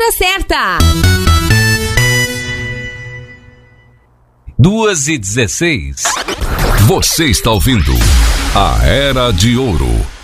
hora certa. 2h16. Você está ouvindo A Era de Ouro.